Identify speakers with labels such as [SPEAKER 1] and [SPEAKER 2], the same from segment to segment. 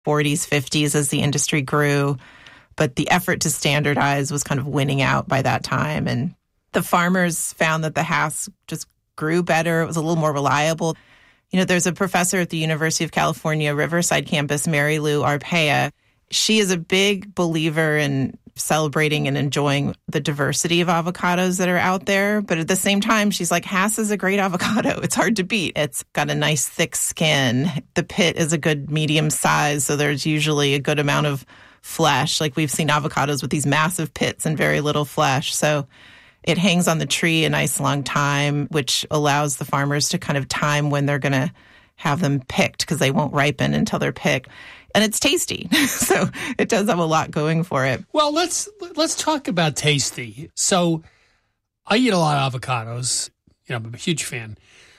[SPEAKER 1] 40s, 50s as the industry grew. But the effort to standardize was kind of winning out by that time. And the farmers found that the Hass just grew better. It was a little more reliable. There's a professor at the University of California, Riverside campus, Mary Lou Arpaia. She is a big believer in celebrating and enjoying the diversity of avocados that are out there. But at the same time, she's like, Hass is a great avocado. It's hard to beat. It's got a nice thick skin. The pit is a good medium size, so there's usually a good amount of flesh. Like we've seen avocados with these massive pits and very little flesh. So it hangs on the tree a nice long time, which allows the farmers to kind of time when they're going to have them picked because they won't ripen until they're picked. And it's tasty. So it does have a lot going for it.
[SPEAKER 2] Well, let's talk about tasty. So I eat a lot of avocados. I'm a huge fan.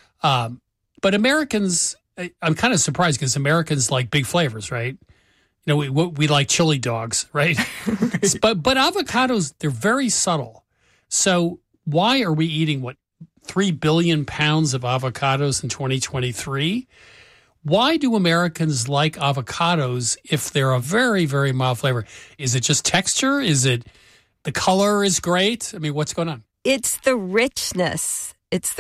[SPEAKER 2] But Americans, I'm kind of surprised because Americans like big flavors, right? We like chili dogs, right? But avocados, they're very subtle. So why are we eating, 3 billion pounds of avocados in 2023? Why do Americans like avocados if they're a very, very mild flavor? Is it just texture? Is it the color is great? I mean, what's going on?
[SPEAKER 3] It's the richness.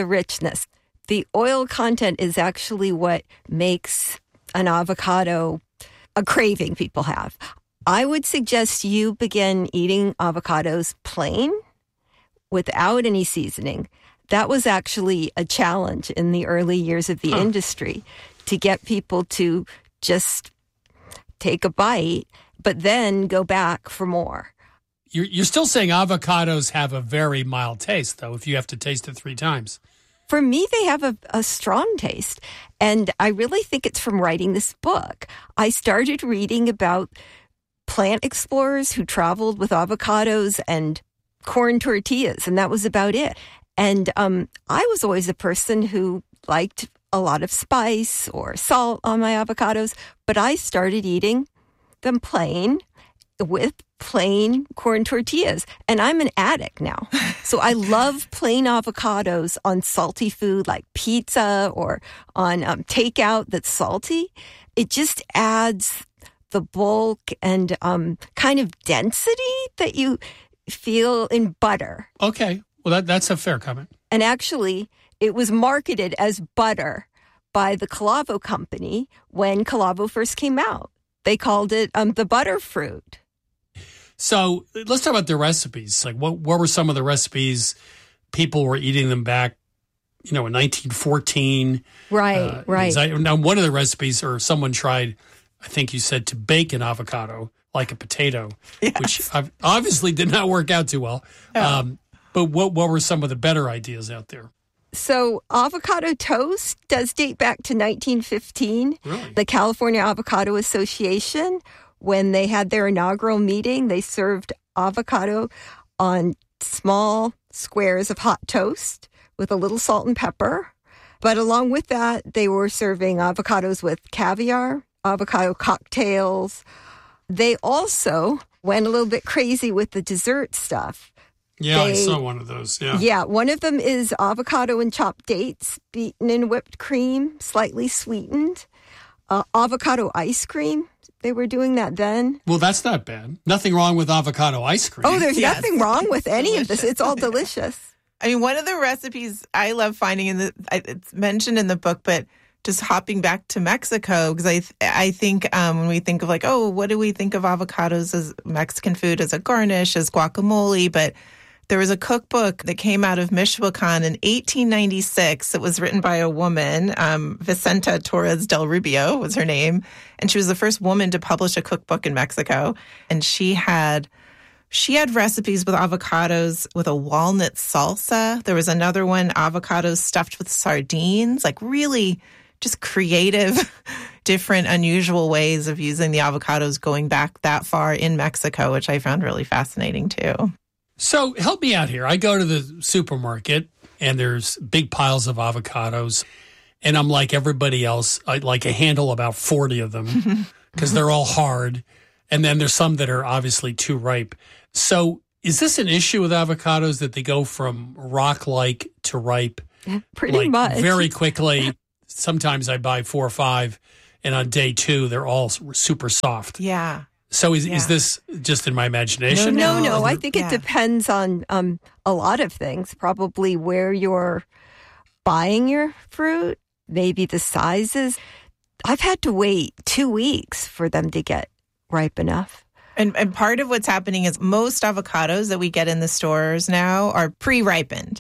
[SPEAKER 3] The oil content is actually what makes an avocado a craving people have. I would suggest you begin eating avocados plain without any seasoning. That was actually a challenge in the early years of the industry, to get people to just take a bite, but then go back for more.
[SPEAKER 2] You're still saying avocados have a very mild taste, though, if you have to taste it 3 times.
[SPEAKER 3] For me, they have a strong taste. And I really think it's from writing this book. I started reading about plant explorers who traveled with avocados and corn tortillas, and that was about it. And I was always a person who liked a lot of spice or salt on my avocados, but I started eating them plain with plain corn tortillas. And I'm an addict now. So I love plain avocados on salty food like pizza or on takeout that's salty. It just adds the bulk and kind of density that you feel in butter.
[SPEAKER 2] Okay. Well, that's a fair comment.
[SPEAKER 3] And actually, it was marketed as butter by the Calavo company when Calavo first came out. They called it the butter fruit.
[SPEAKER 2] So let's talk about the recipes. Like, what were some of the recipes? People were eating them back, in 1914.
[SPEAKER 3] Right.
[SPEAKER 2] Now, one of the recipes, or someone tried, I think you said, to bake an avocado like a potato,
[SPEAKER 1] yes.
[SPEAKER 2] Which obviously did not work out too well.
[SPEAKER 1] Oh.
[SPEAKER 2] But what were some of the better ideas out there?
[SPEAKER 3] So avocado toast does date back to 1915.
[SPEAKER 2] Really?
[SPEAKER 3] The California Avocado Association, when they had their inaugural meeting, they served avocado on small squares of hot toast with a little salt and pepper. But along with that, they were serving avocados with caviar, avocado cocktails. They also went a little bit crazy with the dessert stuff.
[SPEAKER 2] Yeah, I saw one of those, yeah.
[SPEAKER 3] Yeah, one of them is avocado and chopped dates, beaten in whipped cream, slightly sweetened. Avocado ice cream, they were doing that then.
[SPEAKER 2] Well, that's not bad. Nothing wrong with avocado ice cream.
[SPEAKER 3] Oh, there's nothing wrong with any of this. It's all delicious.
[SPEAKER 1] I mean, one of the recipes I love finding, it's mentioned in the book, but just hopping back to Mexico, because I think when we think of what do we think of avocados as Mexican food, as a garnish, as guacamole, but there was a cookbook that came out of Michoacan in 1896. It was written by a woman, Vicenta Torres del Rubio was her name. And she was the first woman to publish a cookbook in Mexico. And she had recipes with avocados with a walnut salsa. There was another one, avocados stuffed with sardines, like really just creative, different, unusual ways of using the avocados going back that far in Mexico, which I found really fascinating too.
[SPEAKER 2] So help me out here. I go to the supermarket and there's big piles of avocados. And I'm like everybody else. I like handle about 40 of them because they're all hard. And then there's some that are obviously too ripe. So is this an issue with avocados that they go from rock-like to ripe?
[SPEAKER 3] Pretty much.
[SPEAKER 2] Very quickly. Sometimes I buy 4 or 5 and on day 2, they're all super soft.
[SPEAKER 1] Yeah.
[SPEAKER 2] So is this just in my imagination?
[SPEAKER 3] No. I think it depends on a lot of things. Probably where you're buying your fruit, maybe the sizes. I've had to wait 2 weeks for them to get ripe enough.
[SPEAKER 1] And part of what's happening is most avocados that we get in the stores now are pre-ripened.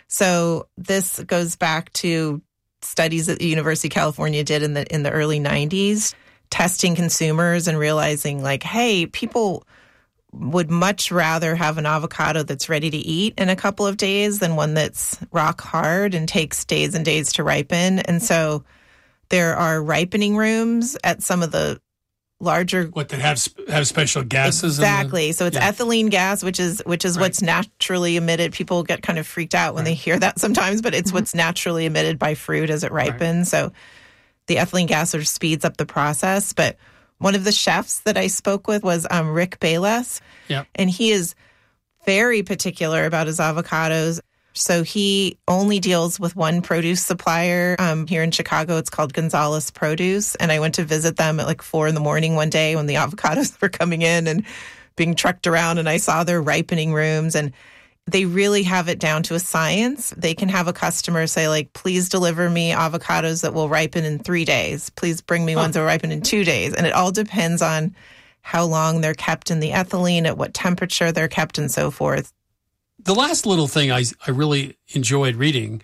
[SPEAKER 1] So this goes back to studies that the University of California did in the early 90s, testing consumers and realizing like, hey, people would much rather have an avocado that's ready to eat in a couple of days than one that's rock hard and takes days and days to ripen. And so there are ripening rooms at some of the larger
[SPEAKER 2] that have special gases.
[SPEAKER 1] Exactly. So it's ethylene gas, which is what's naturally emitted. People get kind of freaked out when they hear that sometimes, but it's what's naturally emitted by fruit as it ripens. So the ethylene gas sort of speeds up the process. But one of the chefs that I spoke with was Rick Bayless, and he is very particular about his avocados. So he only deals with one produce supplier here in Chicago. It's called Gonzalez Produce. And I went to visit them at like 4 a.m. one day when the avocados were coming in and being trucked around. And I saw their ripening rooms, and they really have it down to a science. They can have a customer say like, please deliver me avocados that will ripen in 3 days. Please bring me ones that will ripen in 2 days. And it all depends on how long they're kept in the ethylene, at what temperature they're kept, and so forth.
[SPEAKER 2] The last little thing I really enjoyed reading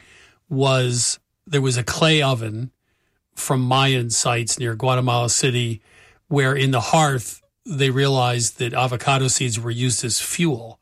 [SPEAKER 2] was there was a clay oven from Mayan sites near Guatemala City where in the hearth they realized that avocado seeds were used as fuel.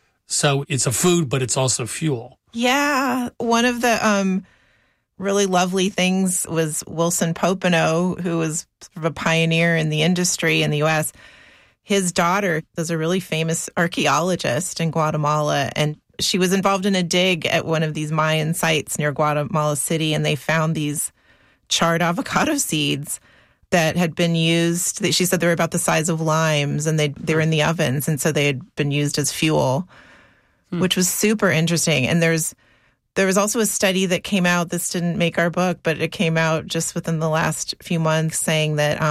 [SPEAKER 2] So it's a food, but it's also fuel.
[SPEAKER 1] Yeah. One of the really lovely things was Wilson Popenoe, who was sort of a pioneer in the industry in the U.S., his daughter was a really famous archaeologist in Guatemala, and she was involved in a dig at one of these Mayan sites near Guatemala City, and they found these charred avocado seeds that had been used. She said they were about the size of limes, and they were in the ovens, and so they had been used as fuel, which was super interesting. And there was also a study that came out. This didn't make our book, but it came out just within the last few months saying that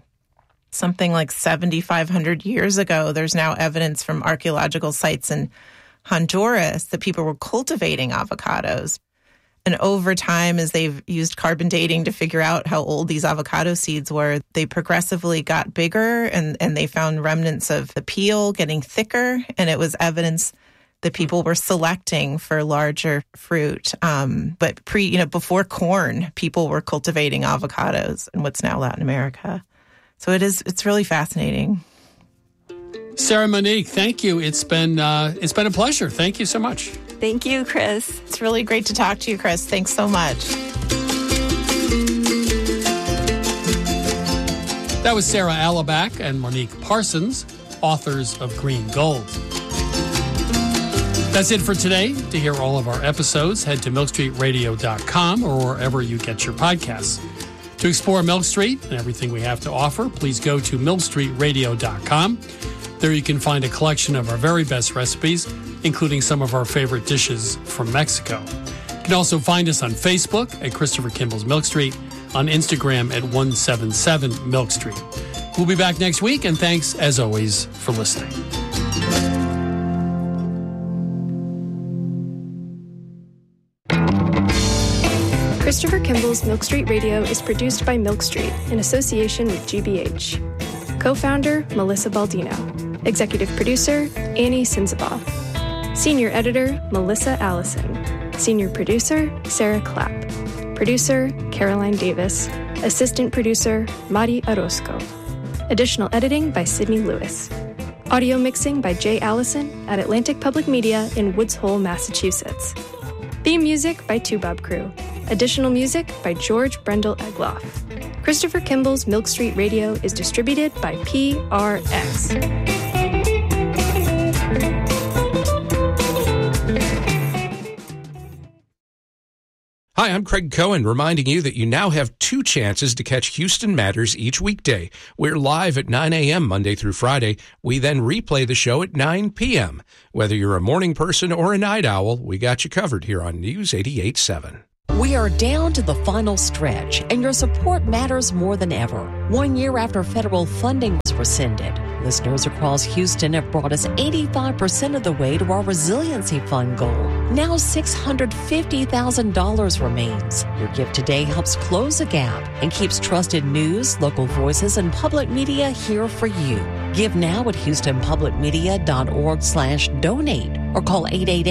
[SPEAKER 1] something like 7,500 years ago, there's now evidence from archaeological sites in Honduras that people were cultivating avocados. And over time, as they've used carbon dating to figure out how old these avocado seeds were, they progressively got bigger, and they found remnants of the peel getting thicker. And it was evidence that people were selecting for larger fruit. But before corn, people were cultivating avocados in what's now Latin America. So it's really fascinating.
[SPEAKER 2] Sarah Monique, thank you. It's been a pleasure. Thank you so much.
[SPEAKER 3] Thank you, Chris.
[SPEAKER 1] It's really great to talk to you, Chris. Thanks so much.
[SPEAKER 2] That was Sarah Alaback and Monique Parsons, authors of Green Gold. That's it for today. To hear all of our episodes, head to milkstreetradio.com or wherever you get your podcasts. To explore Milk Street and everything we have to offer, please go to milkstreetradio.com. There you can find a collection of our very best recipes, including some of our favorite dishes from Mexico. You can also find us on Facebook at Christopher Kimball's Milk Street, on Instagram at 177 Milk Street. We'll be back next week, and thanks, as always, for listening.
[SPEAKER 4] Christopher Kimball's Milk Street Radio is produced by Milk Street in association with GBH. Co-founder, Melissa Baldino. Executive producer, Annie Sinzabaugh. Senior editor, Melissa Allison. Senior producer, Sarah Clapp. Producer, Caroline Davis. Assistant producer, Mari Orozco. Additional editing by Sydney Lewis. Audio mixing by Jay Allison at Atlantic Public Media in Woods Hole, Massachusetts. Theme music by Toubab Crew. Additional music by George Brendel Egloff. Christopher Kimball's Milk Street Radio is distributed by PRX.
[SPEAKER 5] Hi, I'm Craig Cohen, reminding you that you now have 2 chances to catch Houston Matters each weekday. We're live at 9 a.m. Monday through Friday. We then replay the show at 9 p.m. Whether you're a morning person or a night owl, we got you covered here on News 88.7.
[SPEAKER 6] We are down to the final stretch, and your support matters more than ever. 1 year after federal funding was rescinded, listeners across Houston have brought us 85% of the way to our resiliency fund goal. Now $650,000 remains. Your gift today helps close the gap and keeps trusted news, local voices, and public media here for you. Give now at HoustonPublicMedia.org/donate or call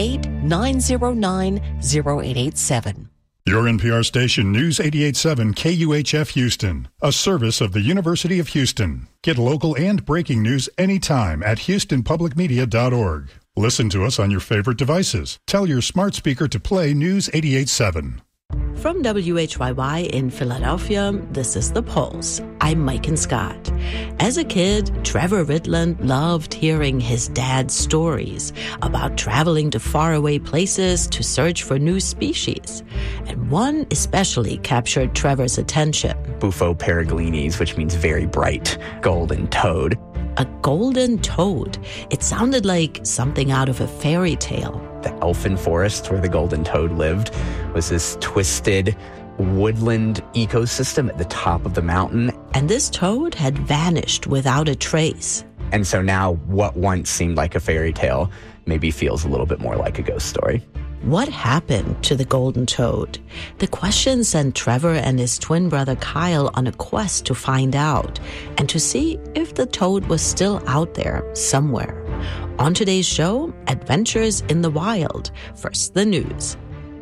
[SPEAKER 6] 888-909-0887.
[SPEAKER 7] Your NPR station, News 88.7 KUHF Houston, a service of the University of Houston. Get local and breaking news anytime at HoustonPublicMedia.org. Listen to us on your favorite devices. Tell your smart speaker to play News 88.7.
[SPEAKER 8] From WHYY in Philadelphia, this is The Pulse. I'm Maiken Scott. As a kid, Trevor Ridland loved hearing his dad's stories about traveling to faraway places to search for new species. And one especially captured Trevor's attention.
[SPEAKER 9] Bufo paraglinis, which means very bright golden toad.
[SPEAKER 8] A golden toad. It sounded like something out of a fairy tale.
[SPEAKER 9] The elfin forest where the golden toad lived was this twisted woodland ecosystem at the top of the mountain.
[SPEAKER 8] And this toad had vanished without a trace.
[SPEAKER 9] And so now what once seemed like a fairy tale maybe feels a little bit more like a ghost story.
[SPEAKER 8] What happened to the golden toad? The question sent Trevor and his twin brother Kyle on a quest to find out and to see if the toad was still out there somewhere. On today's show, Adventures in the Wild. First, the news.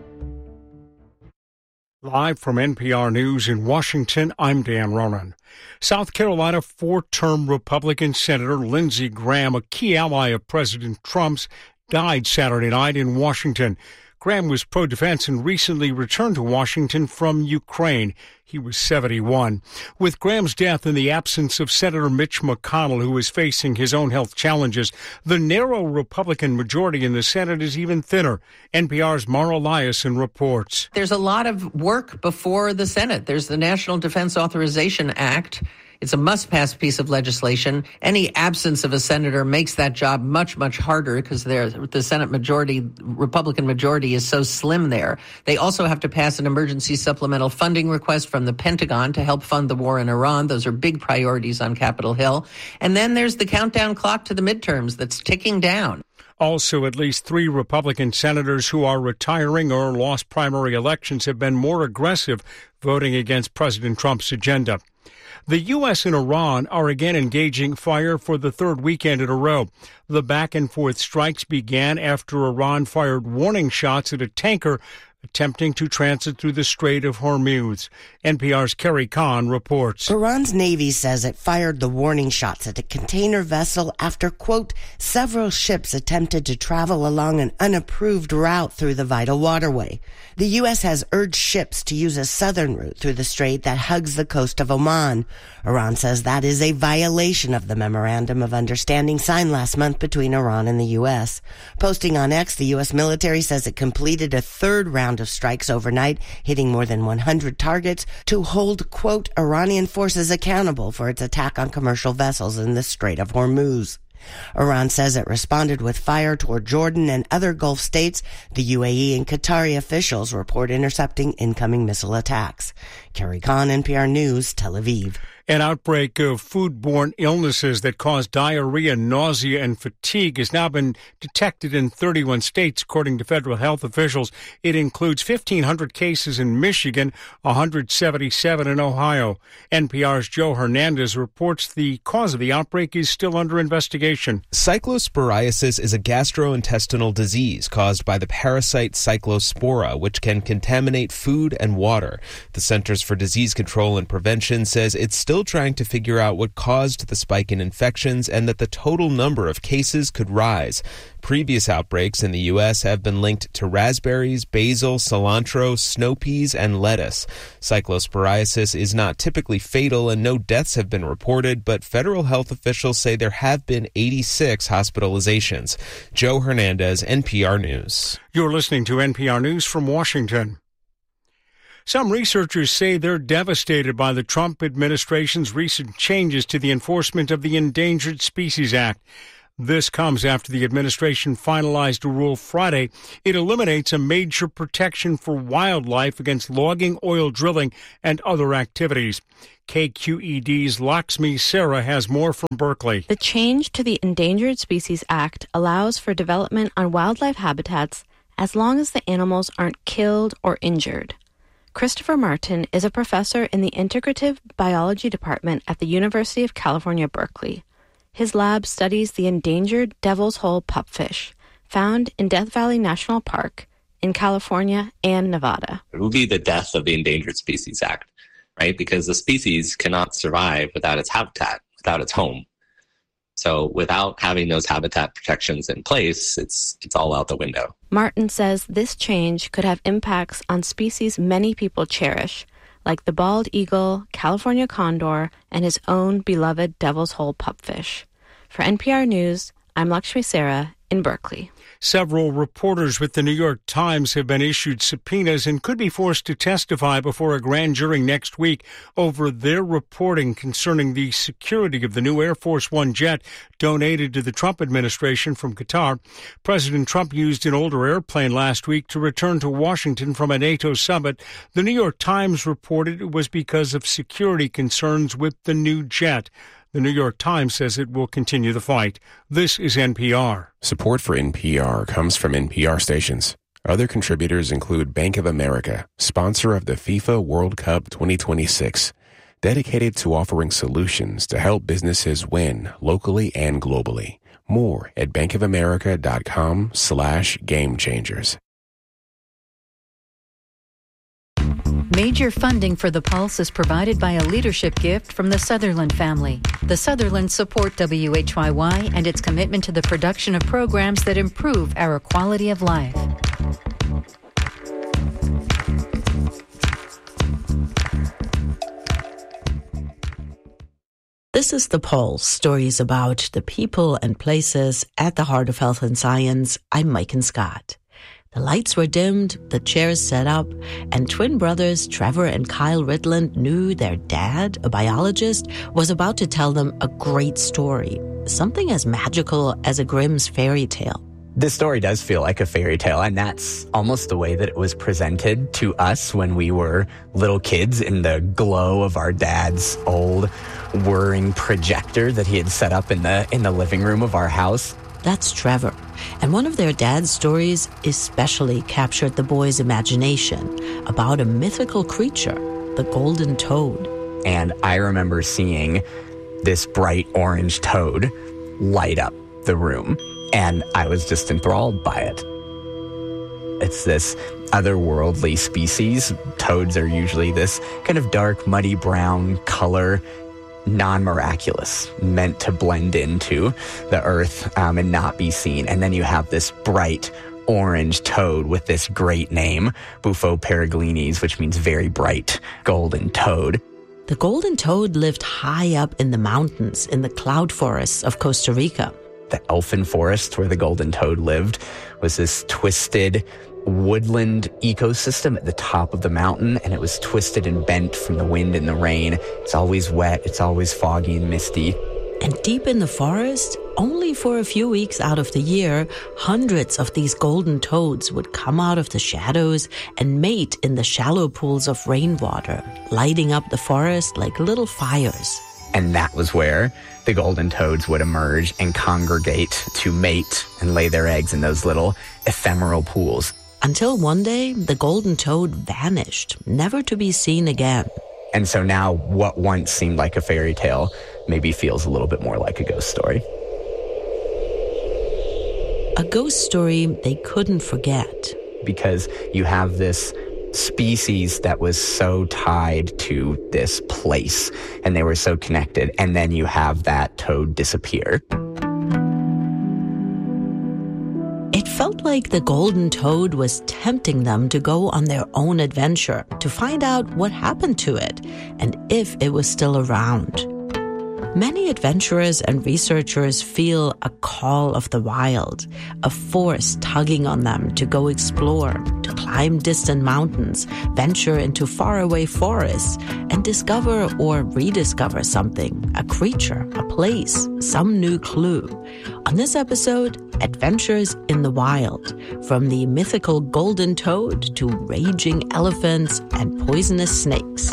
[SPEAKER 10] Live from NPR News in Washington, I'm Dan Ronan. South Carolina four-term Republican Senator Lindsey Graham, a key ally of President Trump's, died Saturday night in Washington. Graham was pro-defense and recently returned to Washington from Ukraine. He was 71. With Graham's death and the absence of Senator Mitch McConnell, who is facing his own health challenges, the narrow Republican majority in the Senate is even thinner. NPR's Mara Liasson reports.
[SPEAKER 11] There's a lot of work before the Senate. There's the National Defense Authorization Act. It's a must-pass piece of legislation. Any absence of a senator makes that job much, much harder because the Senate majority, Republican majority, is so slim there. They also have to pass an emergency supplemental funding request from the Pentagon to help fund the war in Iran. Those are big priorities on Capitol Hill. And then there's the countdown clock to the midterms that's ticking down.
[SPEAKER 10] Also, at least 3 Republican senators who are retiring or lost primary elections have been more aggressive voting against President Trump's agenda. The U.S. and Iran are again engaging fire for the third weekend in a row. The back-and-forth strikes began after Iran fired warning shots at a tanker attempting to transit through the Strait of Hormuz. NPR's Carrie Khan reports.
[SPEAKER 12] Iran's Navy says it fired the warning shots at a container vessel after, quote, several ships attempted to travel along an unapproved route through the vital waterway. The U.S. has urged ships to use a southern route through the strait that hugs the coast of Oman. Iran says that is a violation of the Memorandum of Understanding signed last month between Iran and the U.S. Posting on X, the U.S. military says it completed a third round of strikes overnight, hitting more than 100 targets to hold, quote, Iranian forces accountable for its attack on commercial vessels in the Strait of Hormuz. Iran says it responded with fire toward Jordan and other Gulf states. The UAE and Qatari officials report intercepting incoming missile attacks. Carrie Khan, NPR News, Tel Aviv.
[SPEAKER 10] An outbreak of foodborne illnesses that cause diarrhea, nausea, and fatigue has now been detected in 31 states, according to federal health officials. It includes 1,500 cases in Michigan, 177 in Ohio. NPR's Joe Hernandez reports the cause of the outbreak is still under investigation.
[SPEAKER 13] Cyclosporiasis is a gastrointestinal disease caused by the parasite Cyclospora, which can contaminate food and water. The Centers for Disease Control and Prevention says it's still trying to figure out what caused the spike in infections and that the total number of cases could rise. Previous outbreaks in the U.S. have been linked to raspberries, basil, cilantro, snow peas, and lettuce. Cyclosporiasis is not typically fatal and no deaths have been reported, but federal health officials say there have been 86 hospitalizations. Joe Hernandez, NPR News.
[SPEAKER 10] You're listening to NPR News from Washington. Some researchers say they're devastated by the Trump administration's recent changes to the enforcement of the Endangered Species Act. This comes after the administration finalized a rule Friday. It eliminates a major protection for wildlife against logging, oil drilling, and other activities. KQED's Lakshmi Sarah has more from Berkeley.
[SPEAKER 14] The change to the Endangered Species Act allows for development on wildlife habitats as long as the animals aren't killed or injured. Christopher Martin is a professor in the Integrative Biology Department at the University of California, Berkeley. His lab studies the endangered Devil's Hole pupfish, found in Death Valley National Park in California and Nevada.
[SPEAKER 15] It would be the death of the Endangered Species Act, right? Because the species cannot survive without its habitat, without its home. So without having those habitat protections in place, it's all out the window.
[SPEAKER 14] Martin says this change could have impacts on species many people cherish, like the bald eagle, California condor, and his own beloved Devil's Hole pupfish. For NPR News, I'm Lakshmi Sarah in Berkeley.
[SPEAKER 10] Several reporters with the New York Times have been issued subpoenas and could be forced to testify before a grand jury next week over their reporting concerning the security of the new Air Force One jet donated to the Trump administration from Qatar. President Trump used an older airplane last week to return to Washington from a NATO summit. The New York Times reported it was because of security concerns with the new jet. The New York Times says it will continue the fight. This is NPR.
[SPEAKER 16] Support for NPR comes from NPR stations. Other contributors include Bank of America, sponsor of the FIFA World Cup 2026, dedicated to offering solutions to help businesses win locally and globally. More at bankofamerica.com/gamechangers.
[SPEAKER 17] Major funding for The Pulse is provided by a leadership gift from the Sutherland family. The Sutherlands support WHYY and its commitment to the production of programs that improve our quality of life.
[SPEAKER 8] This is The Pulse, stories about the people and places at the heart of health and science. I'm Maiken Scott. The lights were dimmed, the chairs set up, and twin brothers Trevor and Kyle Ridland knew their dad, a biologist, was about to tell them a great story, something as magical as a Grimm's fairy tale.
[SPEAKER 9] This story does feel like a fairy tale, and that's almost the way that it was presented to us when we were little kids in the glow of our dad's old whirring projector that he had set up in the living room of our house.
[SPEAKER 8] That's Trevor. And one of their dad's stories especially captured the boys' imagination about a mythical creature, the golden toad.
[SPEAKER 9] And I remember seeing this bright orange toad light up the room, and I was just enthralled by it. It's this otherworldly species. Toads are usually this kind of dark, muddy brown color, non-miraculous, meant to blend into the earth and not be seen. And then you have this bright orange toad with this great name, Bufo peregrinis, which means very bright golden toad.
[SPEAKER 8] The golden toad lived high up in the mountains in the cloud forests of Costa Rica.
[SPEAKER 9] The elfin forest where the golden toad lived was this twisted woodland ecosystem at the top of the mountain, and it was twisted and bent from the wind and the rain. It's always wet, it's always foggy and misty.
[SPEAKER 8] And deep in the forest, only for a few weeks out of the year, hundreds of these golden toads would come out of the shadows and mate in the shallow pools of rainwater, lighting up the forest like little fires.
[SPEAKER 9] And that was where the golden toads would emerge and congregate to mate and lay their eggs in those little ephemeral pools.
[SPEAKER 8] Until one day, the golden toad vanished, never to be seen again.
[SPEAKER 9] And so now what once seemed like a fairy tale maybe feels a little bit more like a ghost story.
[SPEAKER 8] A ghost story they couldn't forget.
[SPEAKER 9] Because you have this species that was so tied to this place, and they were so connected, and then you have that toad disappear.
[SPEAKER 8] It felt like the golden toad was tempting them to go on their own adventure, to find out what happened to it, and if it was still around. Many adventurers and researchers feel a call of the wild, a force tugging on them to go explore, to climb distant mountains, venture into faraway forests, and discover or rediscover something, a creature, a place, some new clue. On this episode, Adventures in the Wild, from the mythical golden toad to raging elephants and poisonous snakes.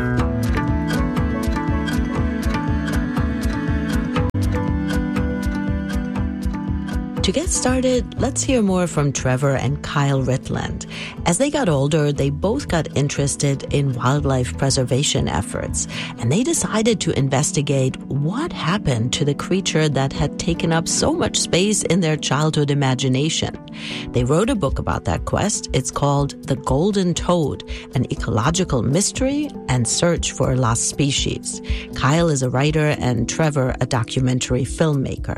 [SPEAKER 8] To get started, let's hear more from Trevor and Kyle Ritland. As they got older, they both got interested in wildlife preservation efforts, and they decided to investigate what happened to the creature that had taken up so much space in their childhood imagination. They wrote a book about that quest. It's called The Golden Toad, an ecological mystery and search for a lost species. Kyle is a writer and Trevor a documentary filmmaker.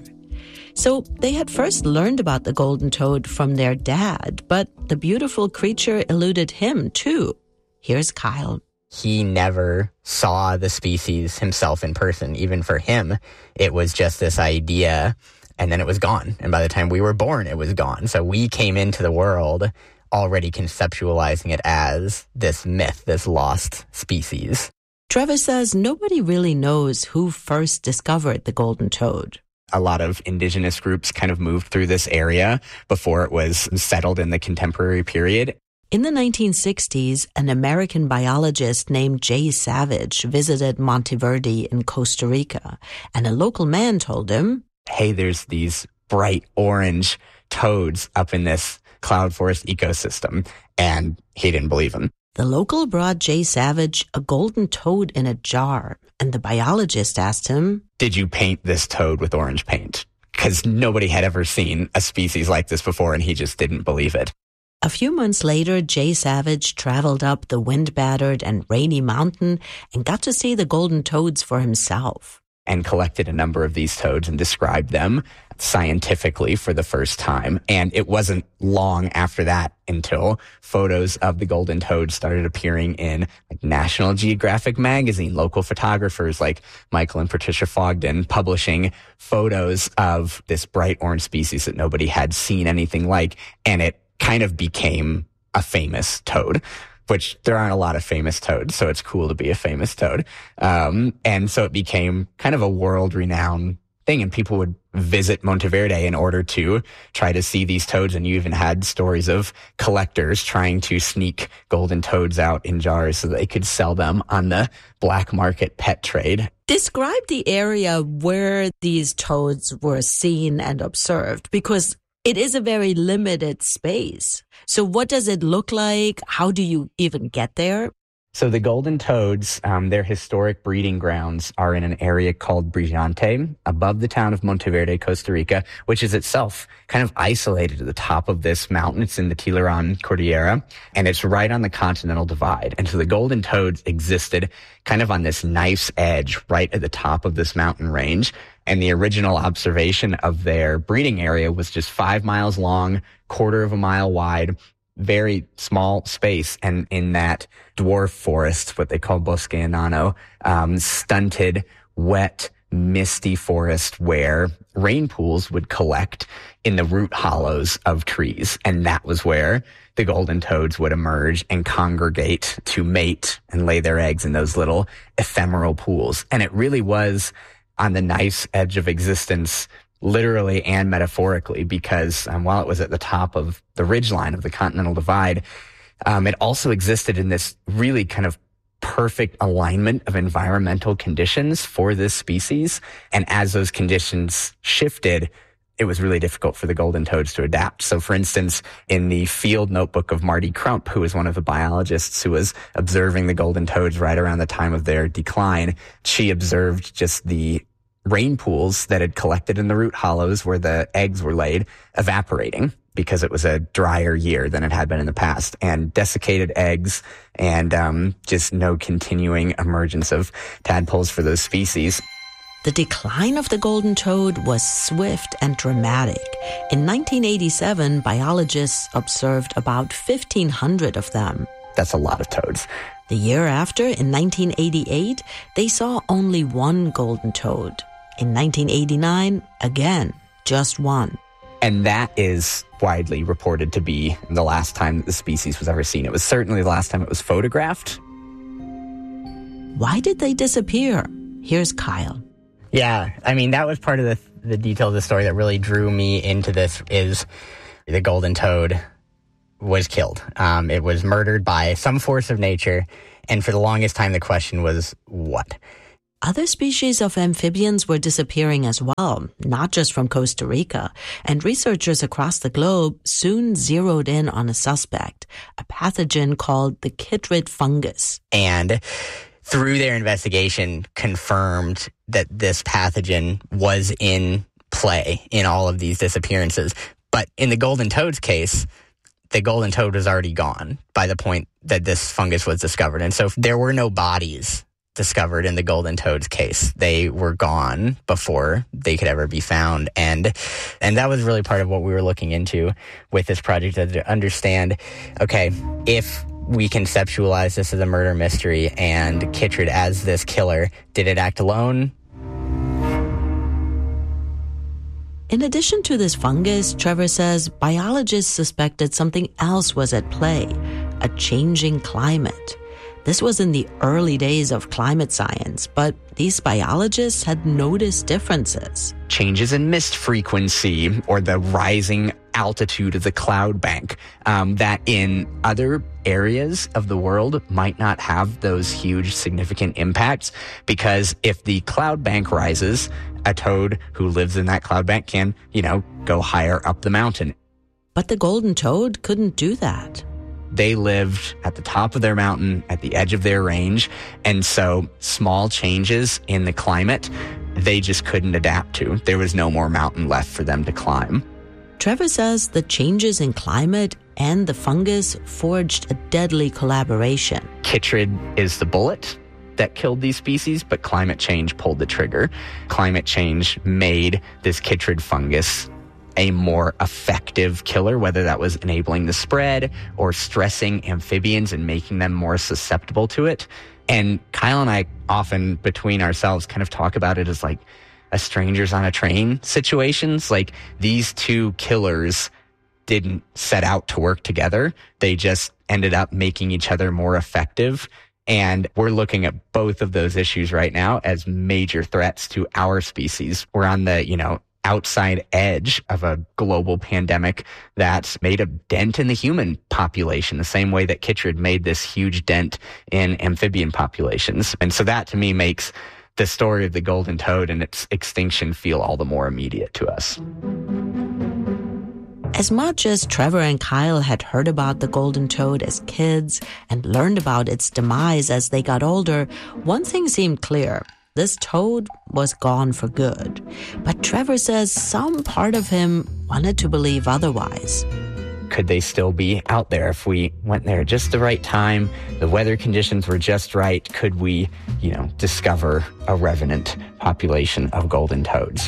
[SPEAKER 8] So they had first learned about the golden toad from their dad, but the beautiful creature eluded him too. Here's Kyle.
[SPEAKER 9] He never saw the species himself in person. Even for him, it was just this idea, and then it was gone. And by the time we were born, it was gone. So we came into the world already conceptualizing it as this myth, this lost species.
[SPEAKER 8] Trevor says nobody really knows who first discovered the golden toad.
[SPEAKER 9] A lot of indigenous groups kind of moved through this area before it was settled in the contemporary period.
[SPEAKER 8] In the 1960s, an American biologist named Jay Savage visited Monteverde in Costa Rica, and a local man told him,
[SPEAKER 9] "Hey, there's these bright orange toads up in this cloud forest ecosystem," and he didn't believe him.
[SPEAKER 8] The local brought Jay Savage a golden toad in a jar, and the biologist asked him,
[SPEAKER 9] "Did you paint this toad with orange paint?" Because nobody had ever seen a species like this before, and he just didn't believe it.
[SPEAKER 8] A few months later, Jay Savage traveled up the wind-battered and rainy mountain and got to see the golden toads for himself.
[SPEAKER 9] And collected a number of these toads and described them scientifically for the first time. And it wasn't long after that until photos of the golden toad started appearing in National Geographic magazine, local photographers like Michael and Patricia Fogden publishing photos of this bright orange species that nobody had seen anything like. And it kind of became a famous toad, which there aren't a lot of famous toads, so it's cool to be a famous toad. And so it became kind of a world-renowned thing, and people would visit Monteverde in order to try to see these toads, and you even had stories of collectors trying to sneak golden toads out in jars so that they could sell them on the black market pet trade.
[SPEAKER 8] Describe the area where these toads were seen and observed, because it is a very limited space. So what does it look like? How do you even get there?
[SPEAKER 9] So the golden toads, their historic breeding grounds are in an area called Brillante, above the town of Monteverde, Costa Rica, which is itself kind of isolated at the top of this mountain. It's in the Tiburon Cordillera, and it's right on the Continental Divide. And so the golden toads existed kind of on this nice edge right at the top of this mountain range. And the original observation of their breeding area was just 5 miles long, 1/4 of a mile wide, very small space. And in that dwarf forest, what they call bosque enano, stunted, wet, misty forest where rain pools would collect in the root hollows of trees. And that was where the golden toads would emerge and congregate to mate and lay their eggs in those little ephemeral pools. And it really was on the nice edge of existence, literally and metaphorically, because while it was at the top of the ridgeline of the Continental Divide, it also existed in this really kind of perfect alignment of environmental conditions for this species. And as those conditions shifted, it was really difficult for the golden toads to adapt. So for instance, in the field notebook of Marty Crump, who was one of the biologists who was observing the golden toads right around the time of their decline, she observed just the rain pools that had collected in the root hollows where the eggs were laid evaporating because it was a drier year than it had been in the past, and desiccated eggs and just no continuing emergence of tadpoles for those species.
[SPEAKER 8] The decline of the golden toad was swift and dramatic. In 1987, biologists observed about 1,500 of them.
[SPEAKER 9] That's a lot of toads.
[SPEAKER 8] The year after, in 1988, they saw only one golden toad. In 1989, again, just one.
[SPEAKER 9] And that is widely reported to be the last time that the species was ever seen. It was certainly the last time it was photographed.
[SPEAKER 8] Why did they disappear? Here's Kyle.
[SPEAKER 9] Yeah, I mean, that was part of the detail of the story that really drew me into this is the golden toad was killed. It was murdered by some force of nature, and for the longest time the question was, what?
[SPEAKER 8] Other species of amphibians were disappearing as well, not just from Costa Rica, and researchers across the globe soon zeroed in on a suspect, a pathogen called the chytrid fungus.
[SPEAKER 9] And through their investigation, confirmed that this pathogen was in play in all of these disappearances. But in the golden toad's case, the golden toad was already gone by the point that this fungus was discovered. And so there were no bodies discovered in the golden toad's case. They were gone before they could ever be found. And that was really part of what we were looking into with this project, to understand, okay, if we conceptualize this as a murder mystery and chytrid as this killer, did it act alone?
[SPEAKER 8] In addition to this fungus, Trevor says biologists suspected something else was at play, a changing climate. This was in the early days of climate science, but these biologists had noticed differences.
[SPEAKER 9] Changes in mist frequency or the rising altitude of the cloud bank that in other areas of the world might not have those huge significant impacts, because if the cloud bank rises, a toad who lives in that cloud bank can, go higher up the mountain.
[SPEAKER 8] But the golden toad couldn't do that.
[SPEAKER 9] They lived at the top of their mountain, at the edge of their range, and so small changes in the climate, they just couldn't adapt to. There was no more mountain left for them to climb.
[SPEAKER 8] Trevor says the changes in climate and the fungus forged a deadly collaboration.
[SPEAKER 9] Chytrid is the bullet that killed these species, but climate change pulled the trigger. Climate change made this chytrid fungus a more effective killer, whether that was enabling the spread or stressing amphibians and making them more susceptible to it. And Kyle and I often, between ourselves, kind of talk about it as like a strangers on a train situations. Like, these two killers didn't set out to work together. They just ended up making each other more effective. And we're looking at both of those issues right now as major threats to our species. We're on the, outside edge of a global pandemic that's made a dent in the human population, the same way that chytrid made this huge dent in amphibian populations. And so that, to me, makes the story of the golden toad and its extinction feel all the more immediate to us.
[SPEAKER 8] As much as Trevor and Kyle had heard about the golden toad as kids and learned about its demise as they got older, one thing seemed clear. This toad was gone for good. But Trevor says some part of him wanted to believe otherwise.
[SPEAKER 9] Could they still be out there if we went there at just the right time? The weather conditions were just right. Could we, discover a revenant population of golden toads?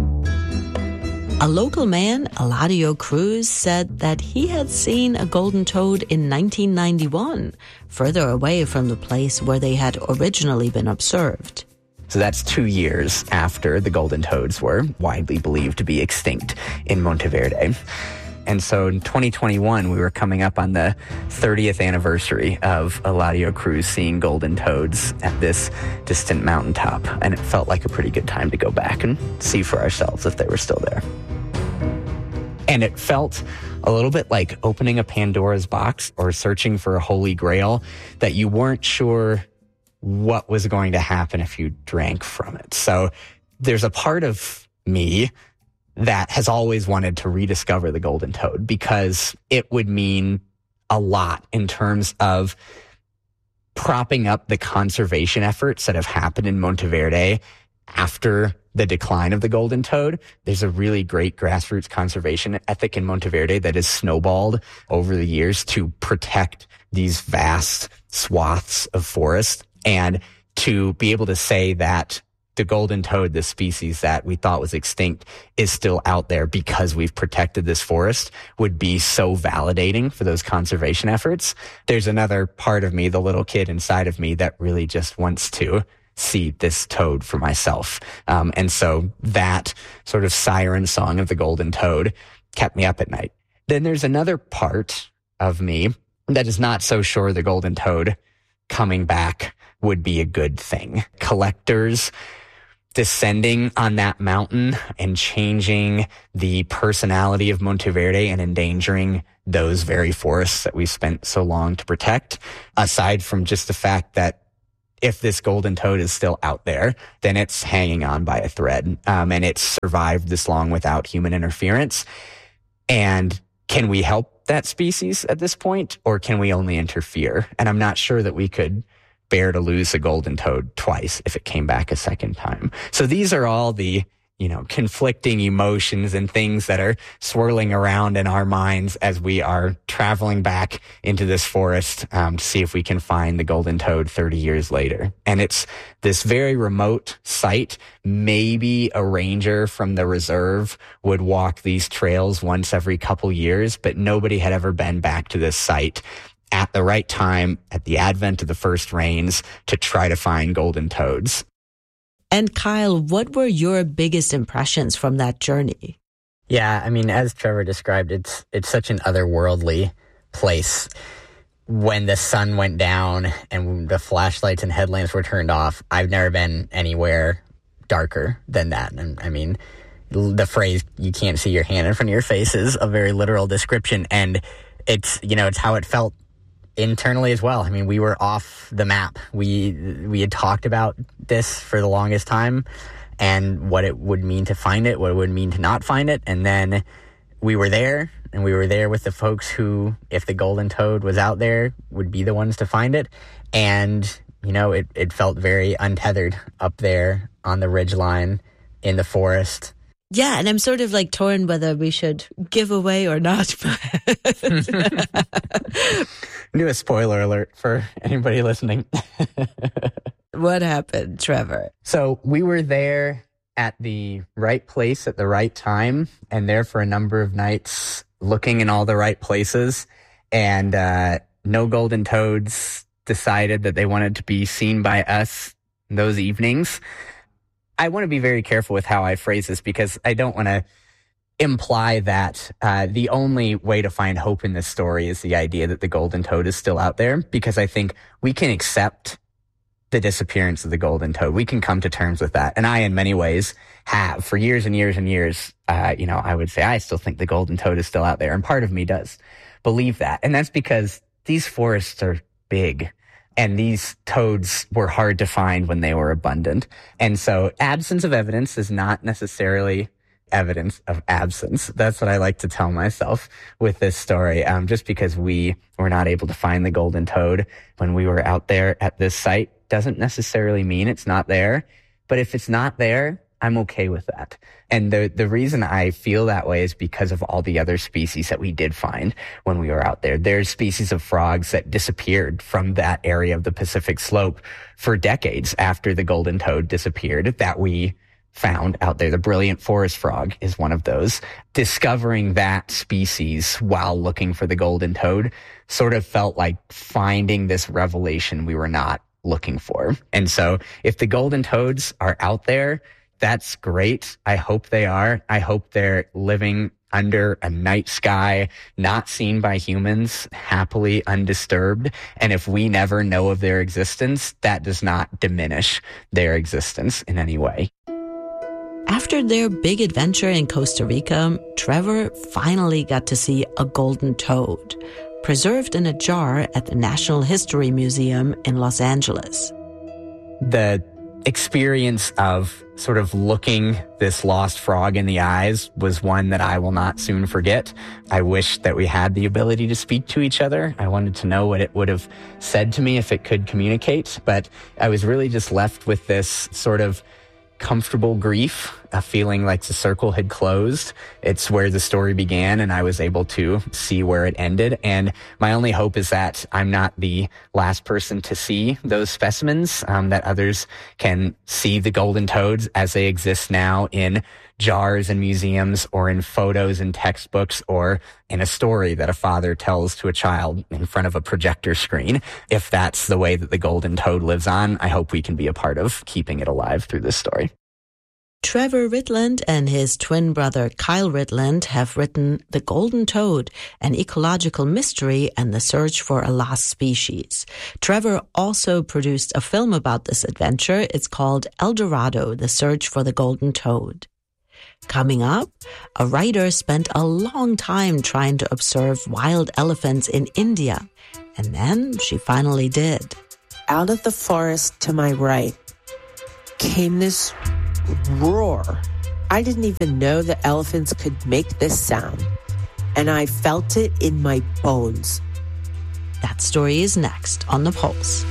[SPEAKER 8] A local man, Eladio Cruz, said that he had seen a golden toad in 1991, further away from the place where they had originally been observed.
[SPEAKER 9] So that's 2 years after the golden toads were widely believed to be extinct in Monteverde. And so in 2021, we were coming up on the 30th anniversary of Eladio Cruz seeing golden toads at this distant mountaintop. And it felt like a pretty good time to go back and see for ourselves if they were still there. And it felt a little bit like opening a Pandora's box or searching for a holy grail that you weren't sure what was going to happen if you drank from it. So there's a part of me that has always wanted to rediscover the golden toad because it would mean a lot in terms of propping up the conservation efforts that have happened in Monteverde after the decline of the golden toad. There's a really great grassroots conservation ethic in Monteverde that has snowballed over the years to protect these vast swaths of forest. And to be able to say that the golden toad, the species that we thought was extinct, is still out there because we've protected this forest would be so validating for those conservation efforts. There's another part of me, the little kid inside of me, that really just wants to see this toad for myself. And so that sort of siren song of the golden toad kept me up at night. Then there's another part of me that is not so sure the golden toad coming back would be a good thing. Collectors descending on that mountain and changing the personality of Monteverde and endangering those very forests that we spent so long to protect, aside from just the fact that if this golden toad is still out there, then it's hanging on by a thread, and it's survived this long without human interference. And can we help that species at this point, or can we only interfere? And I'm not sure that we could bear to lose a golden toad twice if it came back a second time. So these are all the, conflicting emotions and things that are swirling around in our minds as we are traveling back into this forest to see if we can find the golden toad 30 years later. And it's this very remote site. Maybe a ranger from the reserve would walk these trails once every couple years, but nobody had ever been back to this site at the right time, at the advent of the first rains, to try to find golden toads.
[SPEAKER 8] And Kyle, what were your biggest impressions from that journey?
[SPEAKER 9] Yeah, as Trevor described, it's such an otherworldly place. When the sun went down and the flashlights and headlamps were turned off, I've never been anywhere darker than that. And the phrase, you can't see your hand in front of your face, is a very literal description. And it's how it felt internally as well. We were off the map. We had talked about this for the longest time and what it would mean to find it, what it would mean to not find it. And then we were there, and we were there with the folks who, if the golden toad was out there, would be the ones to find it. And, it felt very untethered up there on the ridgeline in the forest.
[SPEAKER 8] Yeah, and I'm sort of torn whether we should give away or not.
[SPEAKER 9] Do a spoiler alert for anybody listening.
[SPEAKER 8] What happened, Trevor?
[SPEAKER 9] So we were there at the right place at the right time, and there for a number of nights, looking in all the right places, and no golden toads decided that they wanted to be seen by us those evenings. I want to be very careful with how I phrase this, because I don't want to imply that the only way to find hope in this story is the idea that the golden toad is still out there, because I think we can accept the disappearance of the golden toad. We can come to terms with that. And I, in many ways, have for years and years and years. I would say I still think the golden toad is still out there. And part of me does believe that. And that's because these forests are big. And these toads were hard to find when they were abundant. And so absence of evidence is not necessarily evidence of absence. That's what I like to tell myself with this story. Just because we were not able to find the golden toad when we were out there at this site doesn't necessarily mean it's not there. But if it's not there, I'm okay with that. And the reason I feel that way is because of all the other species that we did find when we were out there. There's species of frogs that disappeared from that area of the Pacific Slope for decades after the golden toad disappeared that we found out there. The brilliant forest frog is one of those. Discovering that species while looking for the golden toad sort of felt like finding this revelation we were not looking for. And so if the golden toads are out there, that's great. I hope they are. I hope they're living under a night sky, not seen by humans, happily undisturbed. And if we never know of their existence, that does not diminish their existence in any way.
[SPEAKER 8] After their big adventure in Costa Rica, Trevor finally got to see a golden toad, preserved in a jar at the National History Museum in Los Angeles.
[SPEAKER 9] The experience of sort of looking this lost frog in the eyes was one that I will not soon forget. I wish that we had the ability to speak to each other. I wanted to know what it would have said to me if it could communicate, but I was really just left with this sort of comfortable grief a feeling like the circle had closed. It's where the story began, and I was able to see where it ended. And my only hope is that I'm not the last person to see those specimens, that others can see the golden toads as they exist now in jars in museums or in photos in textbooks or in a story that a father tells to a child in front of a projector screen. If that's the way that the golden toad lives on, I hope we can be a part of keeping it alive through this story.
[SPEAKER 8] Trevor Ridland and his twin brother Kyle Ridland have written The Golden Toad, an ecological mystery and the search for a lost species. Trevor also produced a film about this adventure. It's called El Dorado, The Search for the Golden Toad. Coming up, a writer spent a long time trying to observe wild elephants in India, and then she finally did.
[SPEAKER 18] Out of the forest to my right came this roar. I didn't even know that elephants could make this sound, and I felt it in my bones.
[SPEAKER 8] That story is next on The Pulse.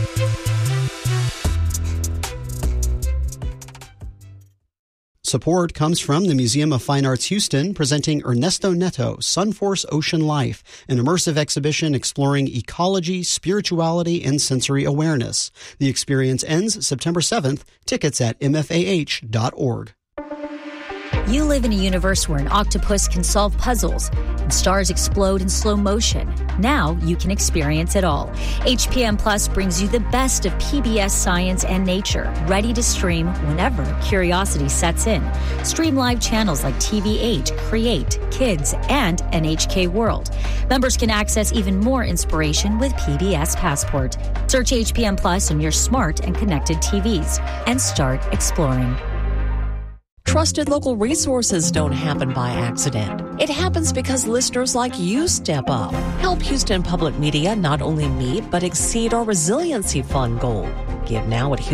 [SPEAKER 19] Support comes from the Museum of Fine Arts Houston, presenting Ernesto Neto, Sunforce Ocean Life, an immersive exhibition exploring ecology, spirituality, and sensory awareness. The experience ends September 7th. Tickets at mfah.org.
[SPEAKER 20] You live in a universe where an octopus can solve puzzles and stars explode in slow motion. Now you can experience it all. HPM Plus brings you the best of PBS science and nature, ready to stream whenever curiosity sets in. Stream live channels like TV8, Create, Kids, and NHK World. Members can access even more inspiration with PBS Passport. Search HPM Plus on your smart and connected TVs and start exploring.
[SPEAKER 6] Trusted local resources don't happen by accident. It happens because listeners like you step up. Help Houston Public Media not only meet but exceed our Resiliency Fund goal. Give now at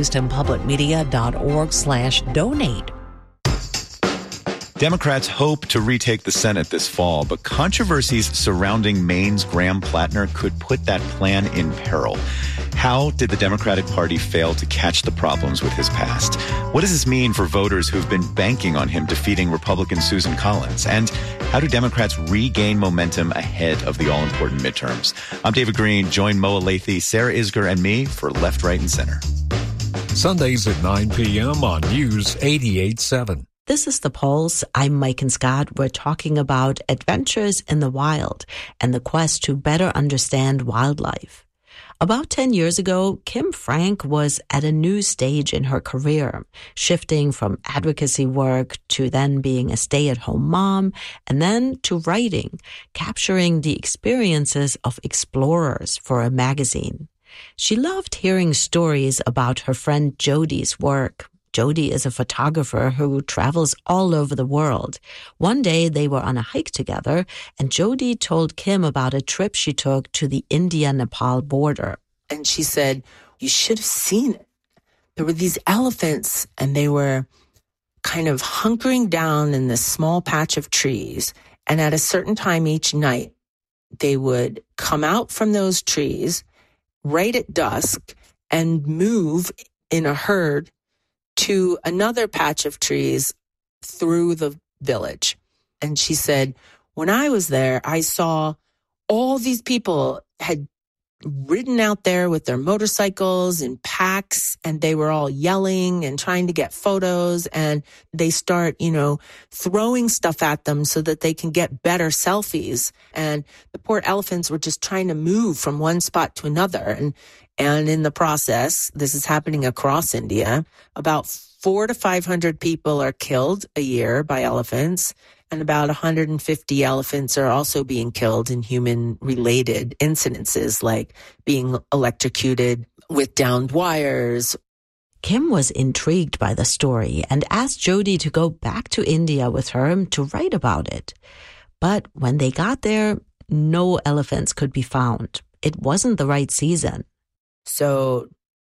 [SPEAKER 6] houstonpublicmedia.org/donate.
[SPEAKER 21] Democrats hope to retake the Senate this fall, but controversies surrounding Maine's Graham Plattner could put that plan in peril. How did the Democratic Party fail to catch the problems with his past? What does this mean for voters who've been banking on him defeating Republican Susan Collins? And how do Democrats regain momentum ahead of the all-important midterms? I'm David Green. Join Moa Lathy, Sarah Isger, and me for Left, Right, and Center.
[SPEAKER 10] Sundays at 9 p.m. on News 88.7.
[SPEAKER 8] This is The Pulse. I'm Mike and Scott. We're talking about adventures in the wild and the quest to better understand wildlife. About 10 years ago, Kim Frank was at a new stage in her career, shifting from advocacy work to then being a stay-at-home mom, and then to writing, capturing the experiences of explorers for a magazine. She loved hearing stories about her friend Jody's work. Jody is a photographer who travels all over the world. One day they were on a hike together, and Jody told Kim about a trip she took to the India-Nepal border.
[SPEAKER 18] And she said, you should have seen it. There were these elephants, and they were kind of hunkering down in this small patch of trees. And at a certain time each night, they would come out from those trees right at dusk and move in a herd to another patch of trees through the village. And she said, when I was there, I saw all these people had ridden out there with their motorcycles in packs, and they were all yelling and trying to get photos, and they start, throwing stuff at them so that they can get better selfies. And the poor elephants were just trying to move from one spot to another. And in the process, this is happening across India, about 400 to 500 people are killed a year by elephants, and about 150 elephants are also being killed in human-related incidences, like being electrocuted with downed wires.
[SPEAKER 8] Kim was intrigued by the story and asked Jody to go back to India with her to write about it. But when they got there, no elephants could be found. It wasn't the right season.
[SPEAKER 18] So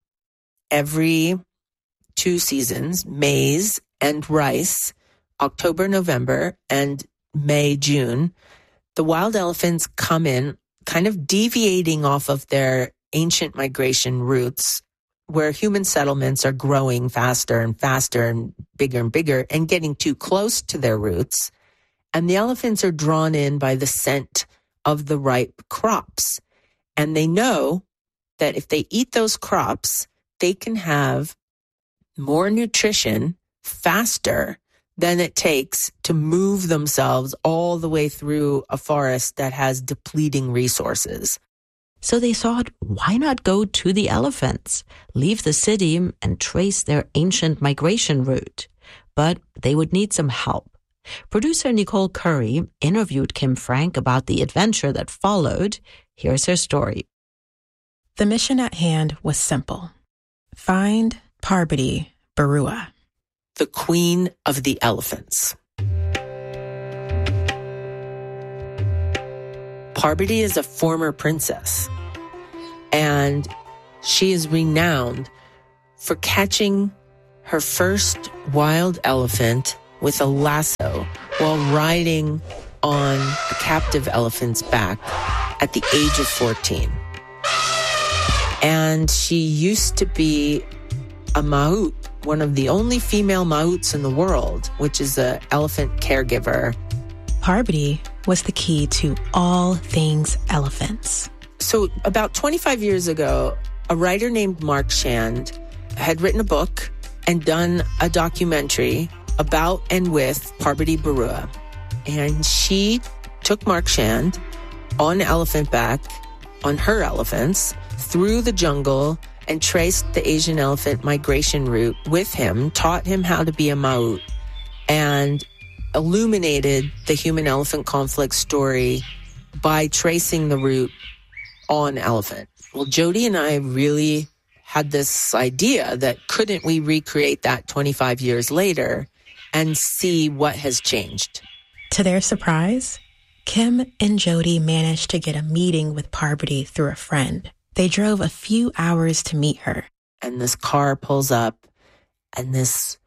[SPEAKER 18] every 2 seasons, maize and rice, October, November, and May, June, the wild elephants come in kind of deviating off of their ancient migration routes where human settlements are growing faster and faster and bigger and getting too close to their roots. And the elephants are drawn in by the scent of the ripe crops. And they know that if they eat those crops, they can have more nutrition faster than it takes to move themselves all the way through a forest that has depleting resources.
[SPEAKER 8] So they thought, why not go to the elephants, leave the city, and trace their ancient migration route? But they would need some help. Producer Nicole Curry interviewed Kim Frank about the adventure that followed. Here's her story.
[SPEAKER 3] The mission at hand was simple. Find Parvati Barua,
[SPEAKER 18] the queen of the elephants. Parvati is a former princess, and she is renowned for catching her first wild elephant with a lasso while riding on a captive elephant's back at the age of 14. And she used to be a maut, one of the only female mauts in the world, which is an elephant caregiver.
[SPEAKER 3] Parvati was the key to all things elephants.
[SPEAKER 18] So about 25 years ago, a writer named Mark Shand had written a book and done a documentary about and with Parvati Barua. And she took Mark Shand on elephant back, on her elephants, through the jungle and traced the Asian elephant migration route with him, taught him how to be a maut, and illuminated the human-elephant conflict story by tracing the route on elephant. Well, Jody and I really had this idea that couldn't we recreate that 25 years later and see what has changed?
[SPEAKER 3] To their surprise, Kim and Jody managed to get a meeting with Parvati through a friend. They drove a few hours to meet her.
[SPEAKER 18] And this car pulls up, and this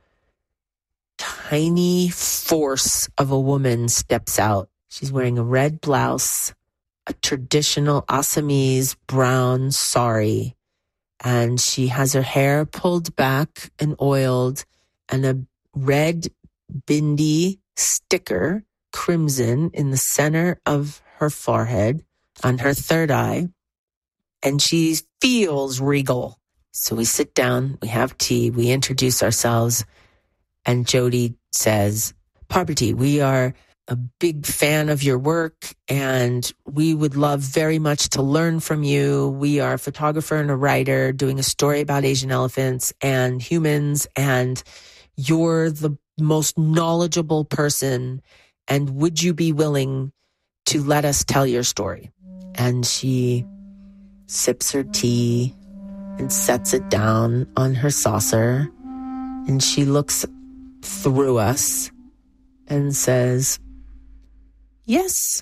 [SPEAKER 18] tiny force of a woman steps out. She's wearing a red blouse, a traditional Assamese brown sari, and she has her hair pulled back and oiled, and a red bindi sticker, crimson, in the center of her forehead, on her third eye, and she feels regal. So we sit down, we have tea, we introduce ourselves, and Jody says, Parvati, we are a big fan of your work, and we would love very much to learn from you. We are a photographer and a writer doing a story about Asian elephants and humans, and you're the most knowledgeable person, and would you be willing to let us tell your story? And she sips her tea and sets it down on her saucer, and she looks through us and says, yes.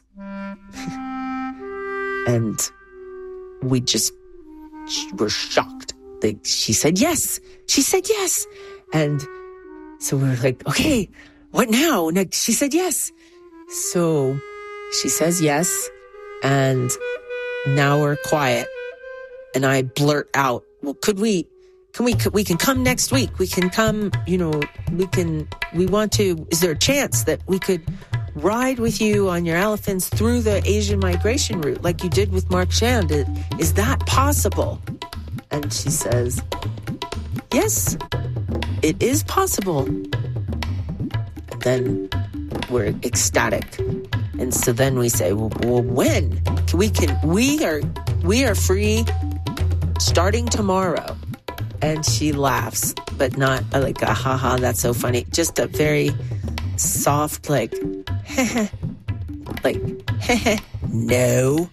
[SPEAKER 18] And we just were shocked. She said yes. She said yes. And so we were like, okay, what now? And she said yes. So she says yes. And now we're quiet. And I blurt out, well, we can come next week. We can come, we want to, is there a chance that we could ride with you on your elephants through the Asian migration route like you did with Mark Shand? Is that possible? And she says, yes, it is possible. And then we're ecstatic. And so then we say, well, when? We are free starting tomorrow. And she laughs, but not like a haha, that's so funny. Just a very soft, like, no.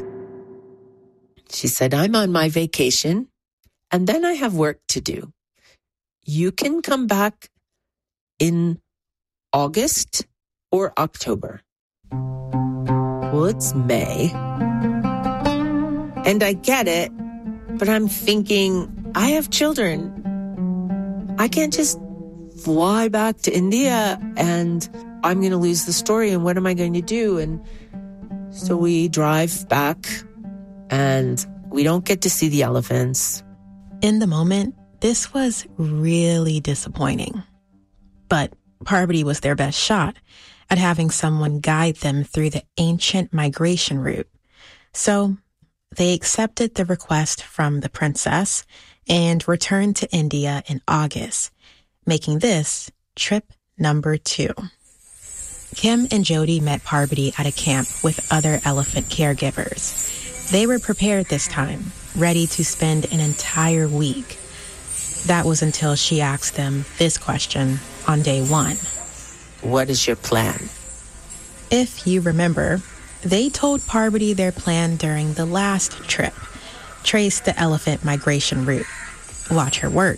[SPEAKER 18] She said, I'm on my vacation, and then I have work to do. You can come back in August or October. Well, it's May. And I get it, but I'm thinking, I have children. I can't just fly back to India and I'm going to lose the story. And what am I going to do? And so we drive back and we don't get to see the elephants.
[SPEAKER 3] In the moment, this was really disappointing. But Parvati was their best shot at having someone guide them through the ancient migration route. So they accepted the request from the princess and returned to India in August, making this trip number 2. Kim and Jody met Parvati at a camp with other elephant caregivers. They were prepared this time, ready to spend an entire week. That was until she asked them this question on day 1.
[SPEAKER 18] What is your plan?
[SPEAKER 3] If you remember, they told Parvati their plan during the last trip. Trace the elephant migration route. Watch her work.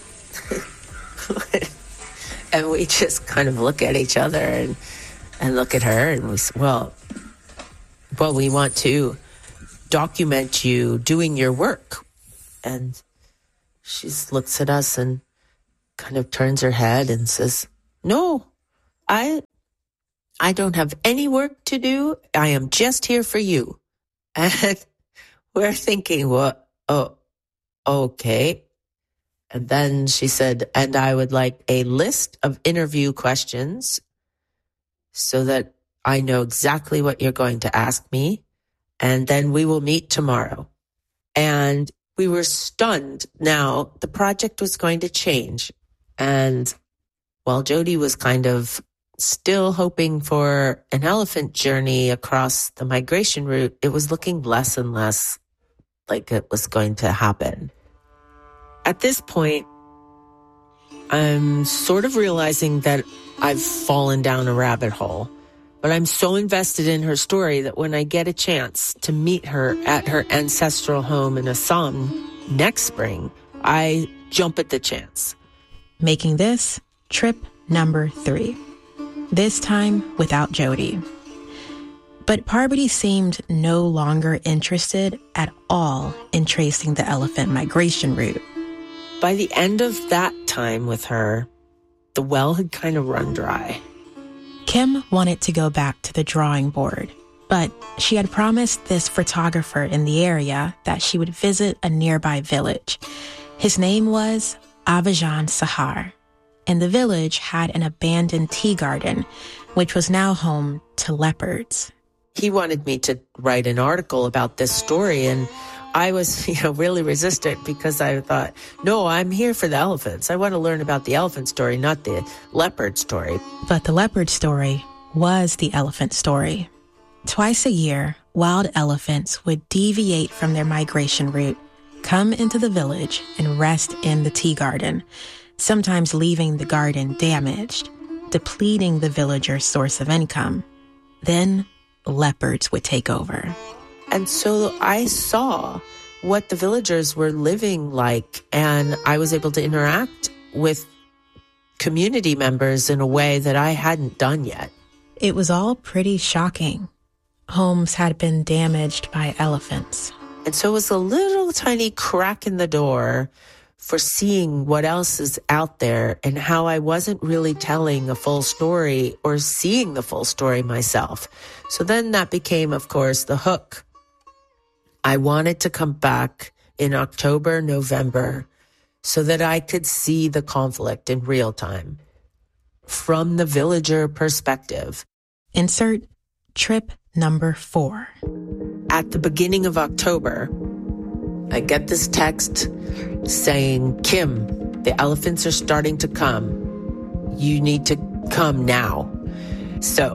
[SPEAKER 18] And we just kind of look at each other and look at her and we say, well, we want to document you doing your work. And she looks at us and kind of turns her head and says, no, I don't have any work to do. I am just here for you. And we're thinking, what? Oh, okay. And then she said, and I would like a list of interview questions so that I know exactly what you're going to ask me. And then we will meet tomorrow. And we were stunned. Now, the project was going to change. And while Jody was kind of still hoping for an elephant journey across the migration route, it was looking less and less like it was going to happen. At this point, I'm sort of realizing that I've fallen down a rabbit hole, but I'm so invested in her story that when I get a chance to meet her at her ancestral home in Assam next spring, I jump at the chance.
[SPEAKER 3] Making this trip number 3. This time without Jody. But Parvati seemed no longer interested at all in tracing the elephant migration route.
[SPEAKER 18] By the end of that time with her, the well had kind of run dry.
[SPEAKER 3] Kim wanted to go back to the drawing board, but she had promised this photographer in the area that she would visit a nearby village. His name was Avajan Sahar, and the village had an abandoned tea garden, which was now home to leopards.
[SPEAKER 18] He wanted me to write an article about this story, and I was, really resistant because I thought, no, I'm here for the elephants. I want to learn about the elephant story, not the leopard story.
[SPEAKER 3] But the leopard story was the elephant story. Twice a year, wild elephants would deviate from their migration route, come into the village, and rest in the tea garden, sometimes leaving the garden damaged, depleting the villagers' source of income. Then leopards would take over.
[SPEAKER 18] And so I saw what the villagers were living like, and I was able to interact with community members in a way that I hadn't done yet.
[SPEAKER 3] It was all pretty shocking. Homes had been damaged by elephants.
[SPEAKER 18] And so it was a little tiny crack in the door for seeing what else is out there and how I wasn't really telling a full story or seeing the full story myself. So then that became, of course, the hook. I wanted to come back in October, November, so that I could see the conflict in real time from the villager perspective.
[SPEAKER 3] Insert trip number 4.
[SPEAKER 18] At the beginning of October, I get this text saying, Kim, the elephants are starting to come. You need to come now. So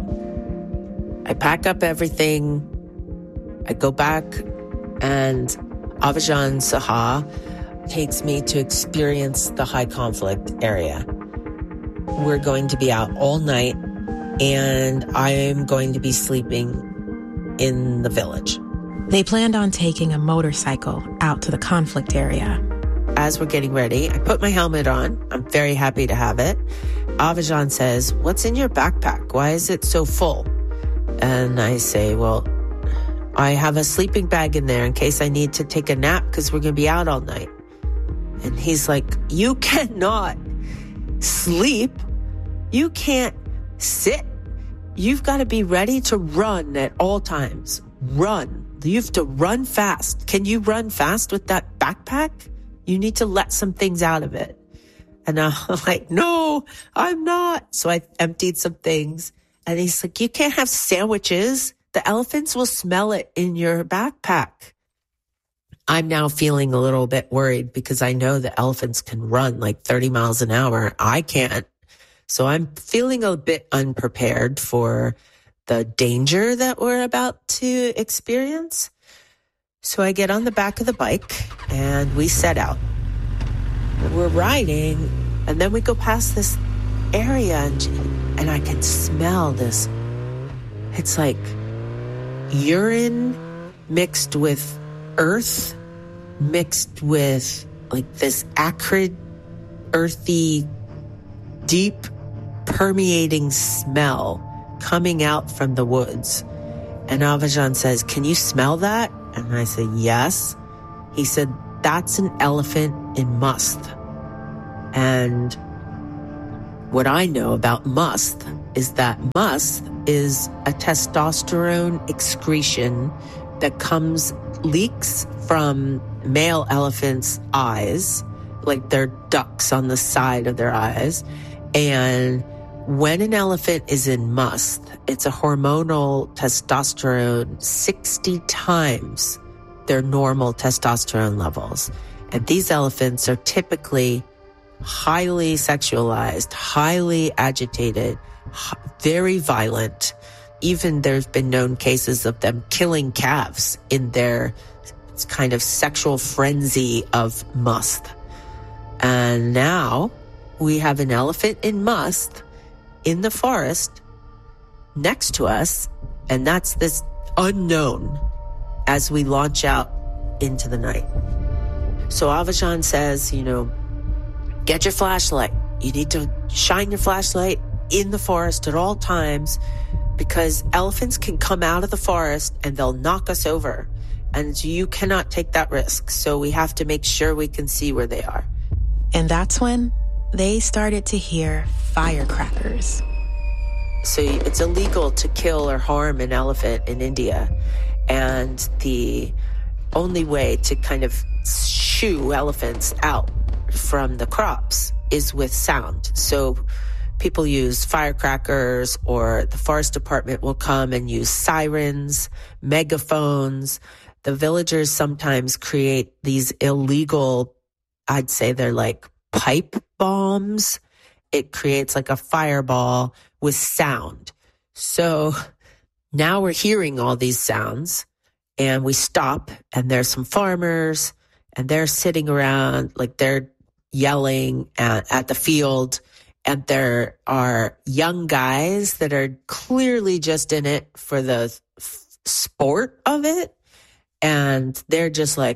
[SPEAKER 18] I pack up everything. I go back, and Avajan Sahar takes me to experience the high conflict area. We're going to be out all night, and I am going to be sleeping in the village.
[SPEAKER 3] They planned on taking a motorcycle out to the conflict area.
[SPEAKER 18] As we're getting ready, I put my helmet on. I'm very happy to have it. Avajan says, what's in your backpack? Why is it so full? And I say, well, I have a sleeping bag in there in case I need to take a nap because we're going to be out all night. And he's like, you cannot sleep. You can't sit. You've got to be ready to run at all times. Run. You have to run fast. Can you run fast with that backpack? You need to let some things out of it. And I'm like, no, I'm not. So I emptied some things. And he's like, you can't have sandwiches. The elephants will smell it in your backpack. I'm now feeling a little bit worried because I know the elephants can run like 30 miles an hour. I can't. So I'm feeling a bit unprepared for the danger that we're about to experience. So I get on the back of the bike and we set out. We're riding and then we go past this area and I can smell this. It's like urine mixed with earth, mixed with like this acrid, earthy, deep, permeating smell coming out from the woods. And Avajan says, can you smell that? And I said, yes. He said, that's an elephant in must. And what I know about must is that must is a testosterone excretion that leaks from male elephants' eyes, like their ducts on the side of their eyes. And when an elephant is in must, it's a hormonal testosterone 60 times their normal testosterone levels. And these elephants are typically highly sexualized, highly agitated, very violent. Even there's been known cases of them killing calves in their kind of sexual frenzy of must. And now we have an elephant in must in the forest next to us, and that's this unknown as we launch out into the night. So Avajan says, get your flashlight. You need to shine your flashlight in the forest at all times because elephants can come out of the forest and they'll knock us over. And you cannot take that risk. So we have to make sure we can see where they are.
[SPEAKER 3] And that's when they started to hear firecrackers.
[SPEAKER 18] So it's illegal to kill or harm an elephant in India. And the only way to kind of shoo elephants out from the crops is with sound. So people use firecrackers, or the forest department will come and use sirens, megaphones. The villagers sometimes create these illegal, I'd say they're like pipe bombs. It creates like a fireball with sound. So now we're hearing all these sounds and we stop and there's some farmers and they're sitting around, like they're yelling at the field. And there are young guys that are clearly just in it for the sport of it. And they're just like,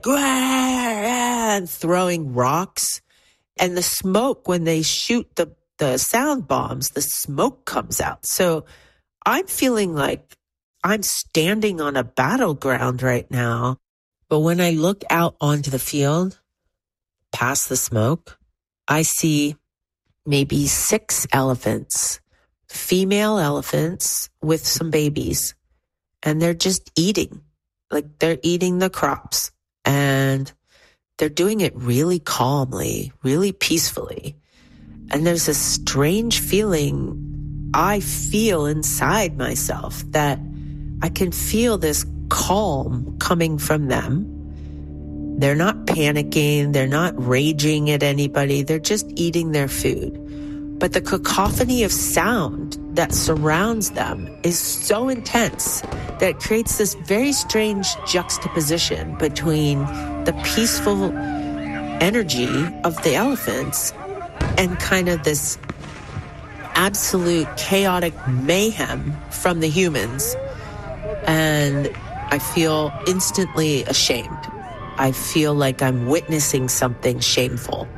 [SPEAKER 18] and throwing rocks. And the smoke, when they shoot the sound bombs, the smoke comes out. So I'm feeling like I'm standing on a battleground right now. But when I look out onto the field, past the smoke, I see maybe 6 elephants, female elephants with some babies. And they're just eating. Like they're eating the crops. And they're doing it really calmly, really peacefully. And there's a strange feeling I feel inside myself that I can feel this calm coming from them. They're not panicking. They're not raging at anybody. They're just eating their food. But the cacophony of sound that surrounds them is so intense that it creates this very strange juxtaposition between the peaceful energy of the elephants and kind of this absolute chaotic mayhem from the humans. And I feel instantly ashamed. I feel like I'm witnessing something shameful.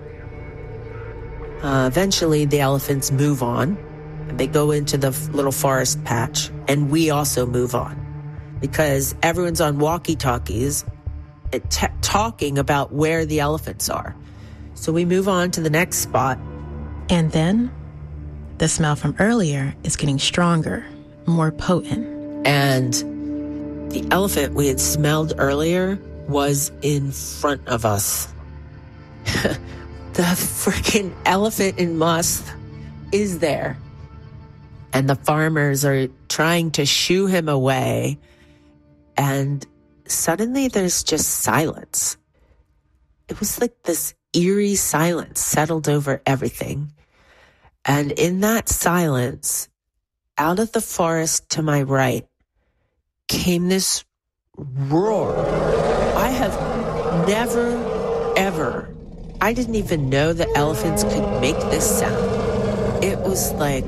[SPEAKER 18] Eventually, the elephants move on. And they go into the little forest patch. And we also move on. Because everyone's on walkie-talkies talking about where the elephants are. So we move on to the next spot.
[SPEAKER 3] And then the smell from earlier is getting stronger, more potent.
[SPEAKER 18] And the elephant we had smelled earlier was in front of us. the freaking elephant in Musk is there. And the farmers are trying to shoo him away. And suddenly there's just silence. It was like this eerie silence settled over everything. And in that silence, out of the forest to my right, came this roar. I have never, ever, I didn't even know that elephants could make this sound. It was like,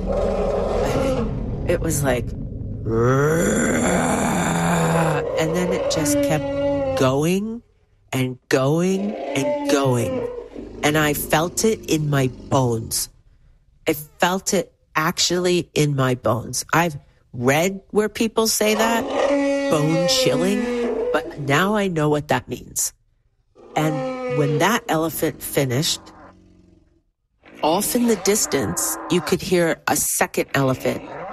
[SPEAKER 18] and then it just kept going and going and going. And I felt it in my bones. I felt it actually in my bones. I've read where people say that, bone chilling, but now I know what that means. And when that elephant finished, off in the distance, you could hear a second elephant